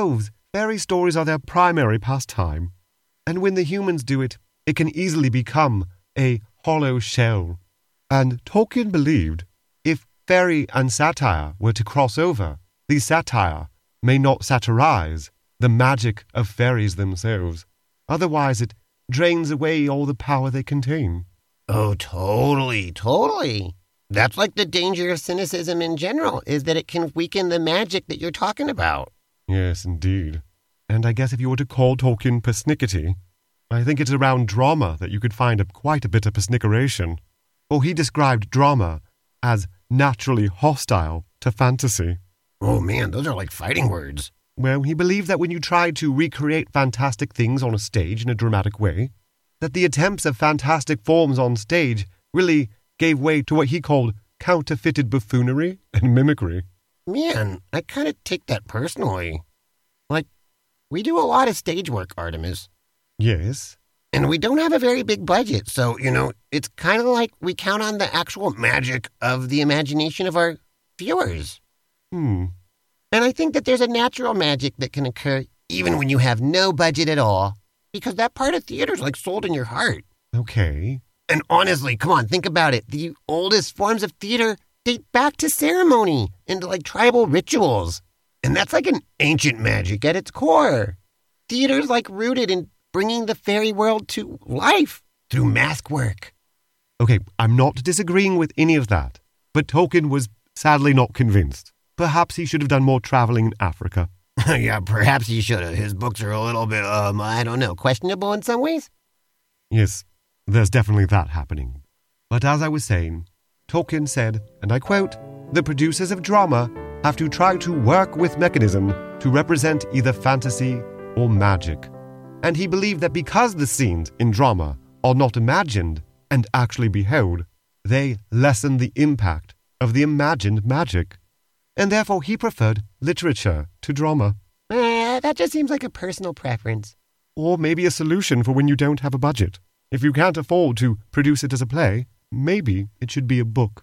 elves, fairy stories are their primary pastime. And when the humans do it, it can easily become a hollow shell. And Tolkien believed if fairy and satire were to cross over, the satire may not satirize the magic of fairies themselves. Otherwise, it drains away all the power they contain. Oh, totally. That's like the danger of cynicism in general, is that it can weaken the magic that you're talking about. Yes, indeed. And I guess if you were to call Tolkien persnickety, I think it's around drama that you could find quite a bit of persnickeration. For he described drama as naturally hostile to fantasy. Oh man, those are like fighting words. Well, he believed that when you tried to recreate fantastic things on a stage in a dramatic way, that the attempts of fantastic forms on stage really gave way to what he called counterfeited buffoonery and mimicry. Man, I kind of take that personally. Like, we do a lot of stage work, Artemis. Yes. And we don't have a very big budget, so, it's kind of like we count on the actual magic of the imagination of our viewers. And I think that there's a natural magic that can occur even when you have no budget at all, because that part of theater's like sold in your heart. Okay. And honestly, come on, think about it. The oldest forms of theater date back to ceremony and like tribal rituals. And that's like an ancient magic at its core. Theater's like rooted in bringing the fairy world to life through mask work. Okay, I'm not disagreeing with any of that, but Tolkien was sadly not convinced. Perhaps he should have done more traveling in Africa. Yeah, perhaps he should have. His books are a little bit, questionable in some ways. Yes, there's definitely that happening. But as I was saying, Tolkien said, and I quote, "The producers of drama have to try to work with mechanism to represent either fantasy or magic." And he believed that because the scenes in drama are not imagined and actually beheld, they lessen the impact of the imagined magic. And therefore he preferred literature to drama. That just seems like a personal preference. Or maybe a solution for when you don't have a budget. If you can't afford to produce it as a play, maybe it should be a book.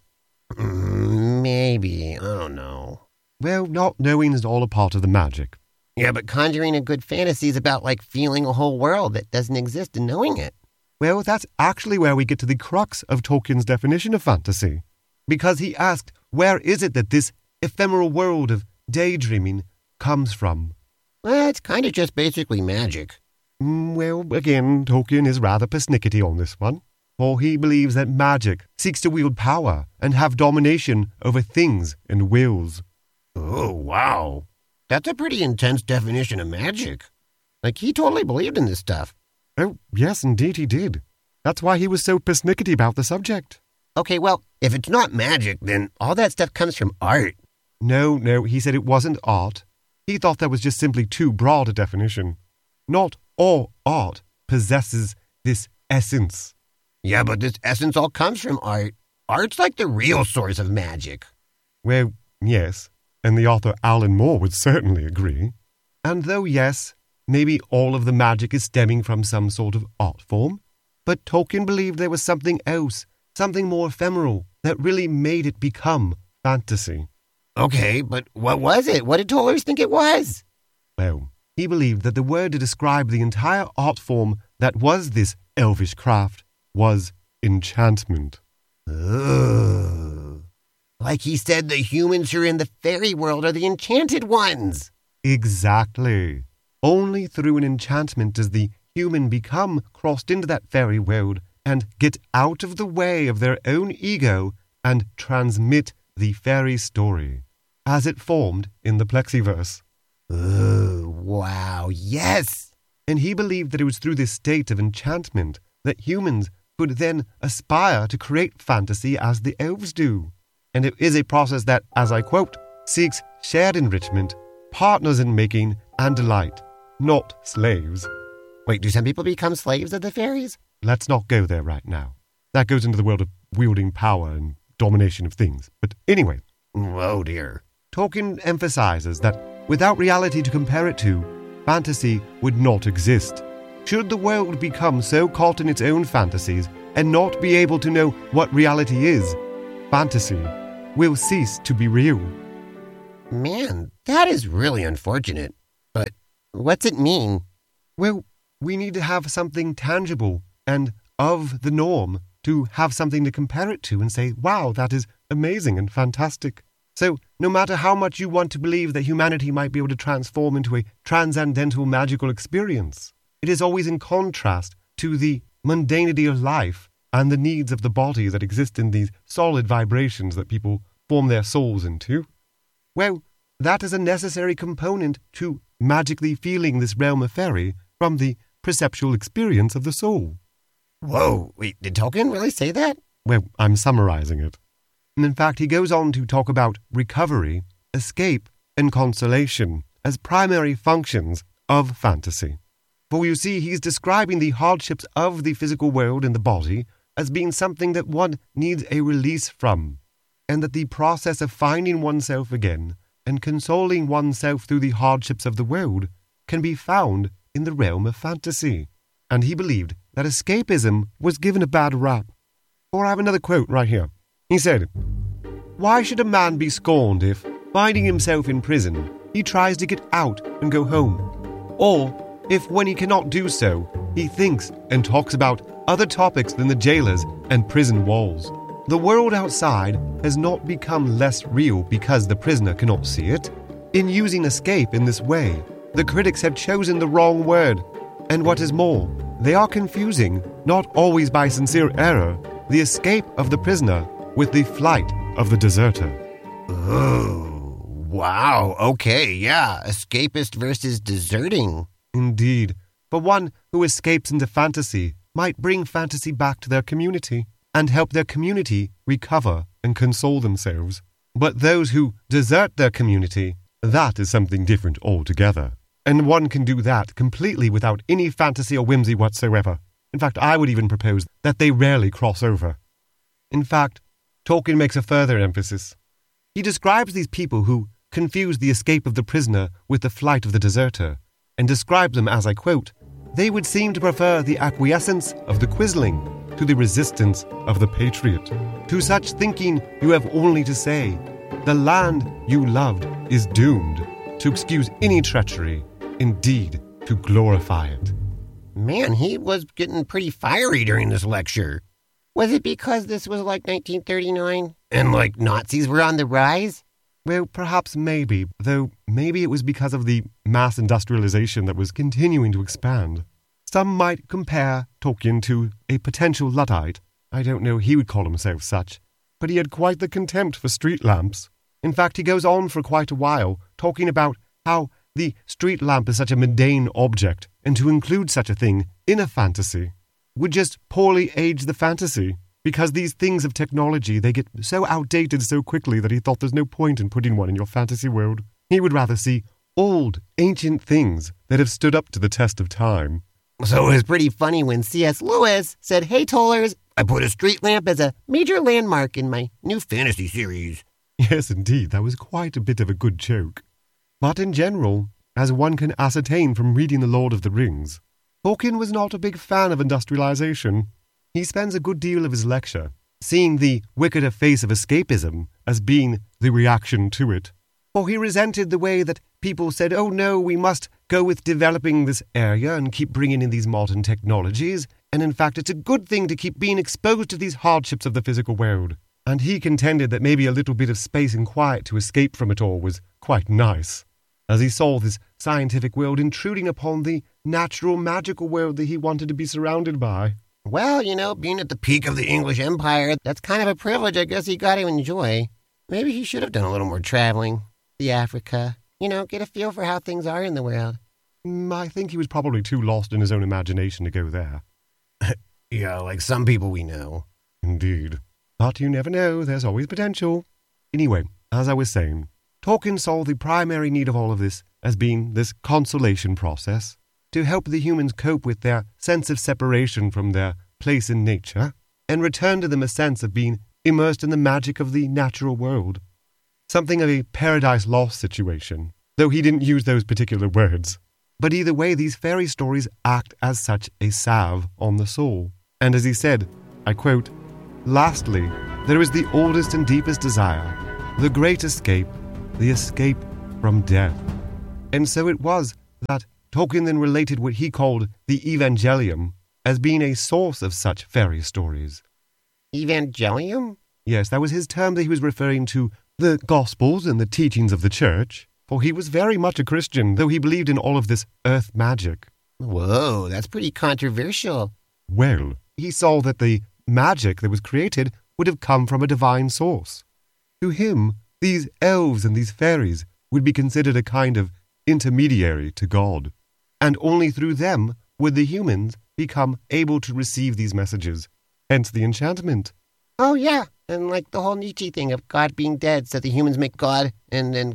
Maybe, I don't know. Well, not knowing is all a part of the magic. Yeah, but conjuring a good fantasy is about like feeling a whole world that doesn't exist and knowing it. Well, that's actually where we get to the crux of Tolkien's definition of fantasy. Because he asked, where is it that this ephemeral world of daydreaming comes from? Well, it's kind of just basically magic. Well, again, Tolkien is rather persnickety on this one, for he believes that magic seeks to wield power and have domination over things and wills. Oh, wow. That's a pretty intense definition of magic. Like, he totally believed in this stuff. Oh, yes, indeed he did. That's why he was so persnickety about the subject. Okay, well, if it's not magic, then all that stuff comes from art. No, he said it wasn't art. He thought that was just simply too broad a definition. Not all art possesses this essence. Yeah, but this essence all comes from art. Art's like the real source of magic. Well, yes, and the author Alan Moore would certainly agree. And though, yes, maybe all of the magic is stemming from some sort of art form, but Tolkien believed there was something else, something more ephemeral, that really made it become fantasy. Okay, but what was it? What did Tolkien think it was? Well, he believed that the word to describe the entire art form that was this elvish craft was enchantment. Ugh. Like he said, the humans who are in the fairy world are the enchanted ones. Exactly. Only through an enchantment does the human become crossed into that fairy world and get out of the way of their own ego and transmit the fairy story, as it formed in the Plexiverse. Oh, wow, yes! And he believed that it was through this state of enchantment that humans could then aspire to create fantasy as the elves do. And it is a process that, as I quote, seeks shared enrichment, partners in making and delight, not slaves. Wait, do some people become slaves of the fairies? Let's not go there right now. That goes into the world of wielding power and domination of things. But anyway. Oh dear. Tolkien emphasizes that without reality to compare it to, fantasy would not exist. Should the world become so caught in its own fantasies and not be able to know what reality is, fantasy will cease to be real. Man, that is really unfortunate. But What's it mean? Well, we need to have something tangible and of the norm to have something to compare it to and say, wow, that is amazing and fantastic. So no matter how much you want to believe that humanity might be able to transform into a transcendental magical experience, it is always in contrast to the mundanity of life and the needs of the body that exist in these solid vibrations that people form their souls into. Well, that is a necessary component to magically feeling this realm of fairy from the perceptual experience of the soul. Whoa, wait, did Tolkien really say that? Well, I'm summarizing it. And in fact, he goes on to talk about recovery, escape, and consolation as primary functions of fantasy. For you see, he's describing the hardships of the physical world and the body as being something that one needs a release from, and that the process of finding oneself again and consoling oneself through the hardships of the world can be found in the realm of fantasy. And he believed that escapism was given a bad rap. Or I have another quote right here. He said, "Why should a man be scorned if, finding himself in prison, he tries to get out and go home? Or if, when he cannot do so, he thinks and talks about other topics than the jailers and prison walls? The world outside has not become less real because the prisoner cannot see it. In using escape in this way, the critics have chosen the wrong word. And what is more, they are confusing, not always by sincere error, the escape of the prisoner with the flight of the deserter." Oh, wow, okay, yeah, escapist versus deserting. Indeed, for one who escapes into fantasy might bring fantasy back to their community and help their community recover and console themselves. But those who desert their community, that is something different altogether. And one can do that completely without any fantasy or whimsy whatsoever. In fact, I would even propose that they rarely cross over. In fact, Tolkien makes a further emphasis. He describes these people who confuse the escape of the prisoner with the flight of the deserter, and describes them as, I quote, "They would seem to prefer the acquiescence of the quisling to the resistance of the patriot. To such thinking you have only to say, the land you loved is doomed to excuse any treachery, indeed to glorify it." Man, he was getting pretty fiery during this lecture. Was it because this was like 1939? And like Nazis were on the rise? Well, perhaps maybe, though maybe it was because of the mass industrialization that was continuing to expand. Some might compare Tolkien to a potential Luddite. I don't know he would call himself such, but he had quite the contempt for street lamps. In fact, he goes on for quite a while, talking about how the street lamp is such a mundane object, and to include such a thing in a fantasy would just poorly age the fantasy, because these things of technology, they get so outdated so quickly that he thought there's no point in putting one in your fantasy world. He would rather see old, ancient things that have stood up to the test of time. So it was pretty funny when C.S. Lewis said, "Hey, Tollers, I put a street lamp as a major landmark in my new fantasy series." Yes, indeed, that was quite a bit of a good joke. But in general, as one can ascertain from reading The Lord of the Rings, Tolkien was not a big fan of industrialization. He spends a good deal of his lecture seeing the wickeder face of escapism as being the reaction to it. For he resented the way that people said, "Oh no, we must go with developing this area and keep bringing in these modern technologies, and in fact it's a good thing to keep being exposed to these hardships of the physical world." And he contended that maybe a little bit of space and quiet to escape from it all was quite nice, as he saw this scientific world intruding upon the natural magical world that he wanted to be surrounded by. Well, being at the peak of the English Empire, that's kind of a privilege I guess he got to enjoy. Maybe he should have done a little more traveling. See Africa. Get a feel for how things are in the world. I think he was probably too lost in his own imagination to go there. Yeah, like some people we know. Indeed. But you never know, there's always potential. Anyway, as I was saying, Tolkien saw the primary need of all of this as being this consolation process, to help the humans cope with their sense of separation from their place in nature, and return to them a sense of being immersed in the magic of the natural world. Something of a paradise lost situation, though he didn't use those particular words. But either way, these fairy stories act as such a salve on the soul. And as he said, I quote, "Lastly, there is the oldest and deepest desire, the great escape, the escape from death." And so it was that Tolkien then related what he called the Evangelium as being a source of such fairy stories. Evangelium? Yes, that was his term that he was referring to the Gospels and the teachings of the Church, for he was very much a Christian, though he believed in all of this earth magic. Whoa, that's pretty controversial. Well, he saw that the magic that was created would have come from a divine source. To him, these elves and these fairies would be considered a kind of intermediary to God, and only through them would the humans become able to receive these messages, hence the enchantment. Oh, yeah, and like the whole Nietzsche thing of God being dead so the humans make God, and then